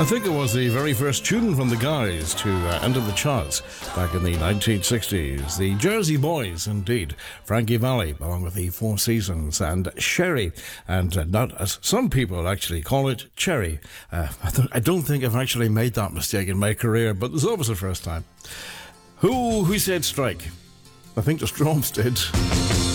I think it was the very first tune from the guys to enter the charts back in the 1960s. The Jersey Boys, indeed. Frankie Valli, along with the Four Seasons, and Sherry, and not as some people actually call it, Cherry. I don't think I've actually made that mistake in my career, but there's always a first time. Who said strike? I think the Stroms did.